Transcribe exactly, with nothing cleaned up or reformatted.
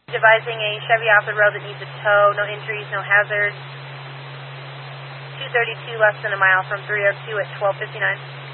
Devising a Chevy off the road that needs a tow, no injuries, no hazards. two thirty-two less than a mile from three oh two at twelve fifty-nine.